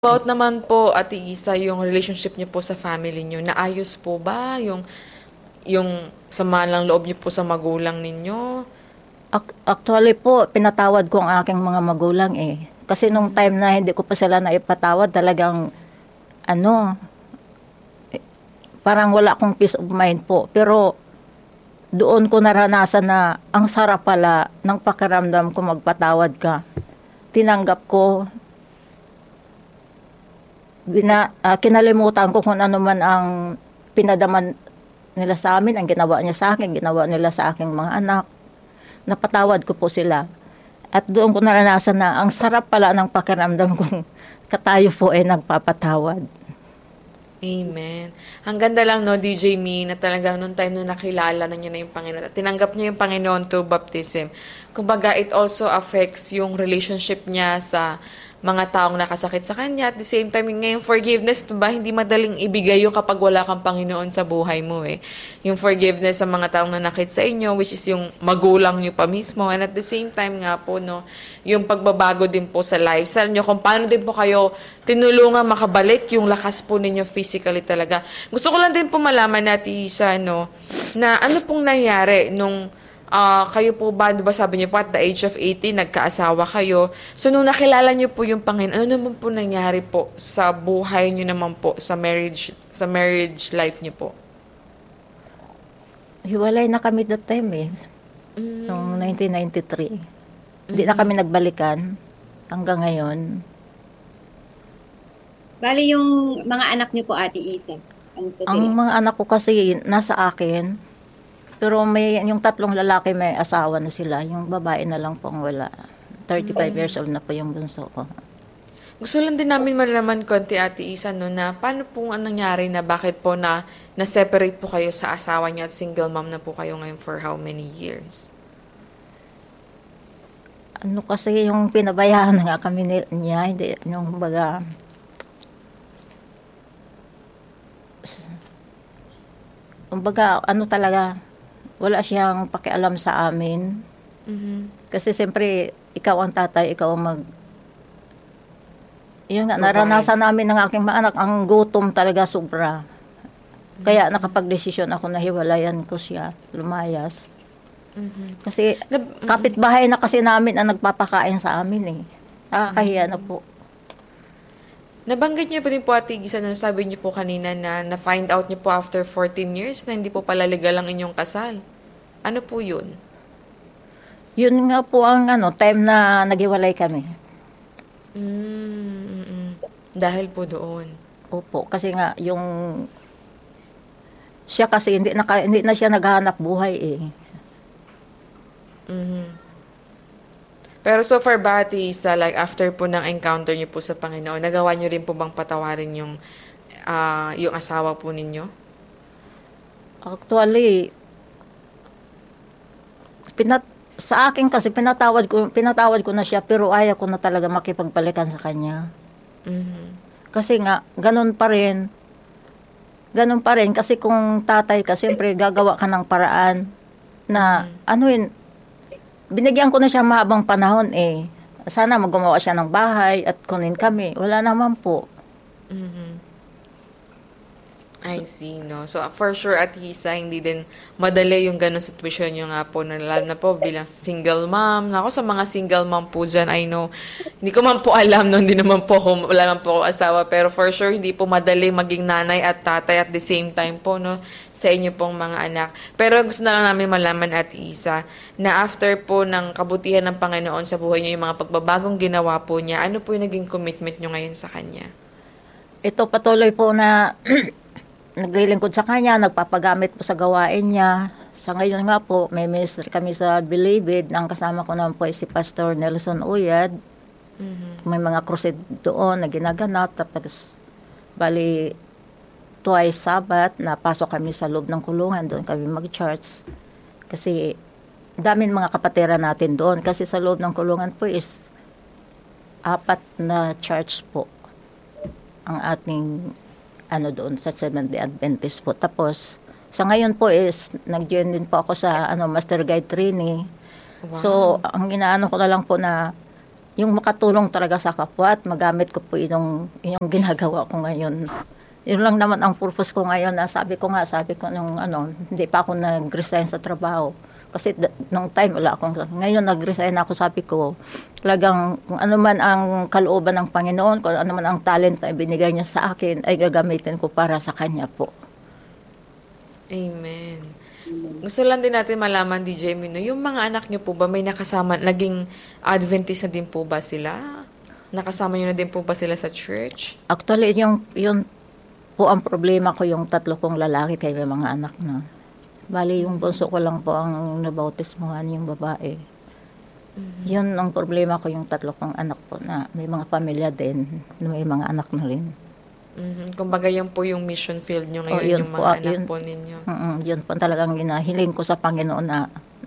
About naman po, Ate Isa, yung relationship niyo po sa family niyo, naayos po ba yung sama ng loob niyo po sa magulang ninyo? Actually po, pinatawad ko ang aking mga magulang eh. Kasi nung time na hindi ko pa sila naipatawad, talagang ano, parang wala akong peace of mind po. Pero doon ko naranasan na ang sarap pala ng pakiramdam ko magpatawad ka. Tinanggap ko, kinalimutan ko kung ano man ang pinadaman nila sa amin, ang ginawa niya sa akin, ginawa nila sa aking mga anak. Napatawad ko po sila. At doon ko naranasan na ang sarap pala ng pakiramdam kung katayo po ay nagpapatawad. Amen. Ang ganda lang, no, DJ Me, na talagang nung time na nakilala na niya na yung Panginoon at tinanggap niya yung Panginoon through baptism. Kumbaga, it also affects yung relationship niya sa mga taong nakasakit sa kanya. At the same time, ngayong forgiveness, diba, hindi madaling ibigay yung kapag wala kang Panginoon sa buhay mo eh. Yung forgiveness sa mga taong nanakit sa inyo, which is yung magulang nyo pa mismo. And at the same time nga po, no, yung pagbabago din po sa lifestyle nyo, kung paano din po kayo tinulungan makabalik yung lakas po ninyo physically talaga. Gusto ko lang din po malaman natin isa, no, na ano pong nangyari nung kayo po ba, di ba sabi niyo po at the age of 18, nagkaasawa kayo. So, nung nakilala niyo po yung Panginoon, ano naman po nangyari po sa buhay niyo naman po, sa marriage life niyo po? Hiwalay na kami that time eh. Noong 1993. Hindi na kami nagbalikan hanggang ngayon. Bali yung mga anak niyo po, Ate Isa. Ang mga anak ko kasi nasa akin. Pero yung tatlong lalaki may asawa na sila. Yung babae na lang po ang wala. 35 years old na po yung bunso ko. Gusto lang din namin malaman konti, Ate Isa, no, na paano po ang nangyari na bakit po na-separate po kayo sa asawa niya at single mom na po kayo ngayon for how many years? Ano kasi yung pinabayaan nga kami niya, hindi, yung baga, ano talaga, wala siyang pakialam sa amin. Kasi siyempre, ikaw ang tatay, ikaw ang yun nga, naranasan namin ng aking mga anak, ang gutom talaga sobra. Kaya nakapag-desisyon ako na hiwalayan ko siya, lumayas. Kasi kapitbahay na kasi namin ang nagpapakain sa amin eh. Nakakahiya na po. Nabanggit niyo pa din po, Ate Gisa, na sabi niyo po kanina na na-find out niyo po after 14 years na hindi po pala legal ang inyong kasal. Ano po yun? Yun nga po ang time na naghiwalay kami. Dahil po doon. Opo, kasi nga yung siya kasi hindi na siya naghahanap buhay eh. Pero so far ba, Ate Isa, like after po ng encounter niyo po sa Panginoon, nagawa niyo rin po bang patawarin yung asawa po ninyo? Actually, sa akin kasi pinatawad ko na siya pero ayaw ko na talaga makipagbalikan sa kanya. Kasi nga ganun pa rin kasi kung tatay ka siyempre gagawa ka ng paraan na binigyan ko na siya mahabang panahon eh. Sana magawa siya ng bahay at kunin kami. Wala naman po. I see, no? So, for sure, at Isa, hindi din madali yung ganun situation nyo nga po, lalo na po bilang single mom. Ako, sa mga single mom po dyan, I know, hindi ko man po alam, no? Hindi naman po ako, wala naman po ako asawa, pero for sure, hindi po madali maging nanay at tatay at the same time po, no? Sa inyo pong mga anak. Pero gusto na lang namin malaman, at Isa, na after po ng kabutihan ng Panginoon sa buhay niyo, yung mga pagbabagong ginawa po niya, ano po yung naging commitment nyo ngayon sa Kanya? Ito patuloy po na naglilingkod sa kanya, nagpapagamit po sa gawain niya. Sa ngayon nga po, may ministry kami sa Bilibid. Ang kasama ko naman po ay si Pastor Nelson Uyad. May mga crusade doon na ginaganap. Tapos, bali, twice Sabat, napasok kami sa loob ng kulungan. Doon kami mag-church. Kasi, daming mga kapatira natin doon. Kasi sa loob ng kulungan po is 4 na church po ang ating doon sa Seventh-day Adventist po. Tapos, sa ngayon po is, nag-join din po ako sa Master Guide Training. Wow. So, ang inaano ko na lang po na yung makatulong talaga sa kapwa at magamit ko po yung ginagawa ko ngayon. Yun lang naman ang purpose ko ngayon na sabi ko nung hindi pa ako nag-resign sa trabaho. Kasi nung time wala akong, ngayon nag-resign ako, sabi ko, talagang kung ano man ang kalooban ng Panginoon, kung ano man ang talent na ibinigay niya sa akin, ay gagamitin ko para sa Kanya po. Amen. Gusto lang din natin malaman, DJ Mino, yung mga anak niyo po ba may nakasama, naging Adventist na din po ba sila? Nakasama niyo na din po ba sila sa church? Actually, yun po ang problema ko, yung 3 kong lalaki kay may mga anak na. Bali, yung bunso ko lang po ang nabautismuhan, yung babae. Yun ang problema ko, yung 3 kong anak po na may mga pamilya din, na may mga anak na rin. Kumbaga yan po yung mission field nyo ngayon, yun yung po, mga anak yun. po ninyo. Yun po talagang ginahiling ko sa Panginoon na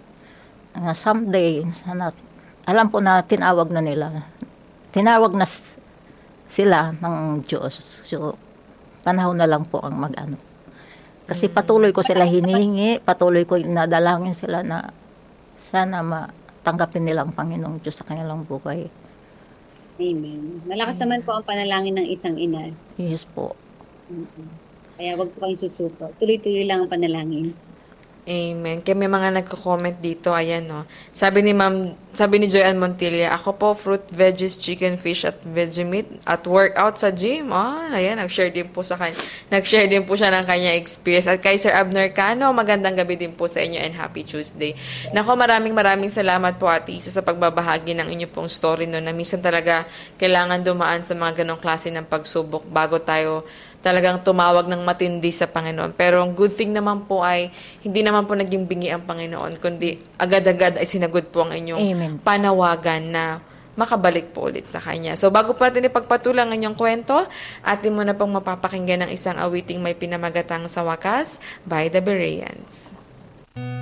someday, sana, alam po na tinawag na nila. Tinawag na sila ng Diyos. So, panahon na lang po ang mag-ano. Kasi patuloy ko sila hinihingi, patuloy ko nadalangin sila na sana matanggapin nila ang Panginoong Diyos sa kanilang buhay. Amen. Malakas naman po ang panalangin ng isang ina. Yes po. Kaya wag po kayong susuko. Tuloy-tuloy lang ang panalangin. Amen. Kaya may mga nagko-comment dito, ayan no. Sabi ni Joyanne Montilla, ako po fruit, veggies, chicken, fish at veggie meat at workout sa gym. Ayan, nag-share din po siya ng kanya experience. At kay Sir Abner Cano, magandang gabi din po sa inyo and happy Tuesday. Nako, maraming salamat po Ate Isa sa pagbabahagi ng inyo pong story no, na minsan talaga kailangan dumaan sa mga ganong klase ng pagsubok bago tayo talagang tumawag ng matindi sa Panginoon. Pero ang good thing naman po ay hindi naman po naging bingi ang Panginoon, kundi agad-agad ay sinagod po ang inyong Amen. panawagan na makabalik po ulit sa Kanya. So bago po natin ipagpatuloy ang inyong kwento, atin mo na pong mapapakinggan ng isang awiting may pinamagatang sa wakas by the Bereans.